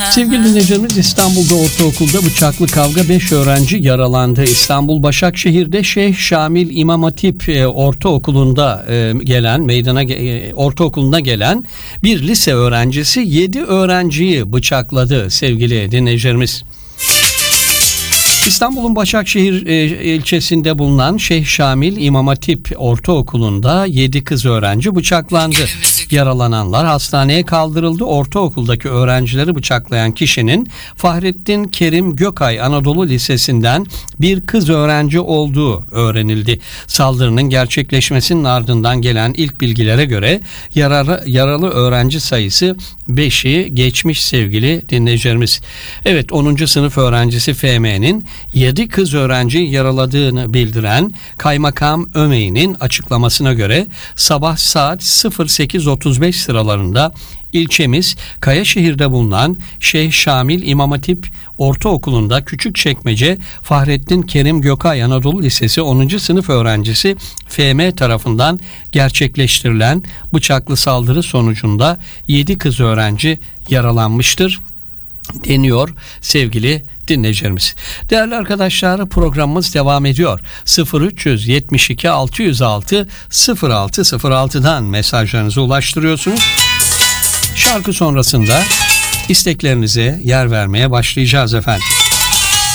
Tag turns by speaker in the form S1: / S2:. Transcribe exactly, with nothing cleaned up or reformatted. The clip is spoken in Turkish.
S1: Sevgili dinleyicilerimiz, İstanbul'da ortaokulda bıçaklı kavga, beş öğrenci yaralandı. İstanbul Başakşehir'de Şeyh Şamil İmam Hatip e, Ortaokulu'nda e, gelen meydana e, ortaokuluna gelen bir lise öğrencisi yedi öğrenciyi bıçakladı sevgili dinleyicilerimiz. İstanbul'un Başakşehir e, ilçesinde bulunan Şeyh Şamil İmam Hatip Ortaokulu'nda yedi kız öğrenci bıçaklandı. Yaralananlar hastaneye kaldırıldı. Ortaokuldaki öğrencileri bıçaklayan kişinin Fahrettin Kerim Gökay Anadolu Lisesi'nden bir kız öğrenci olduğu öğrenildi. Saldırının gerçekleşmesinin ardından gelen ilk bilgilere göre yaralı, yaralı öğrenci sayısı beşi geçmiş sevgili dinleyicilerimiz. Evet, onuncu sınıf öğrencisi F M'nin yedi kız öğrenci yaraladığını bildiren Kaymakam Ömey'nin açıklamasına göre sabah saat sıfır sekiz otuz beş sıralarında ilçemiz Kayaşehir'de bulunan Şeyh Şamil İmam Hatip Ortaokulu'nda Küçükçekmece Fahrettin Kerim Gökay Anadolu Lisesi onuncu sınıf öğrencisi F M tarafından gerçekleştirilen bıçaklı saldırı sonucunda yedi kız öğrenci yaralanmıştır deniyor sevgili dinleyicilerimiz. Değerli arkadaşlar, programımız devam ediyor. sıfır üç yetmiş iki altı yüz altı sıfır altı sıfır altı'dan mesajlarınızı ulaştırıyorsunuz. Şarkı sonrasında isteklerinize yer vermeye başlayacağız efendim.